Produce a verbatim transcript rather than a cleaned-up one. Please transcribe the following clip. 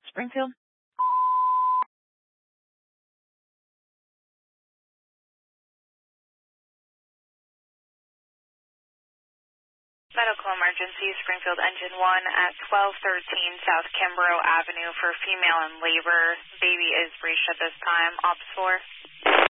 Springfield. Medical emergency, Springfield Engine one at twelve thirteen South Kimbrough Avenue for female in labor. Baby is breached at this time. Ops four.